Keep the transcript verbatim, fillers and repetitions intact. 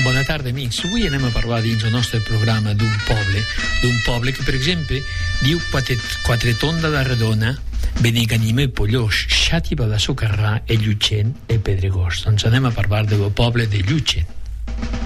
Bona tarda, amics. Avui anem a parlar dins el nostre programa d'un poble, d'un poble que, per exemple, diu Quatretonda de Redona, Beneganima i Pollós, Xàtiva de Socarrà, e Llutxent e Pedregós. Doncs anem a parlar del poble de Llutxent.